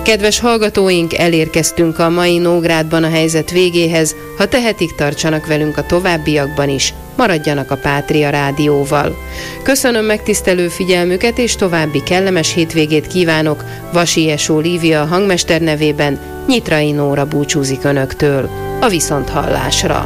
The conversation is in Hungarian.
Kedves hallgatóink, elérkeztünk a mai Nógrádban a helyzet végéhez. Ha tehetik, tartsanak velünk a továbbiakban is. Maradjanak a Pátria Rádióval. Köszönöm megtisztelő figyelmüket, és további kellemes hétvégét kívánok. Vasi Esó Lívia a hangmester nevében. Nyitrai Nóra búcsúzik önöktől. A viszonthallásra.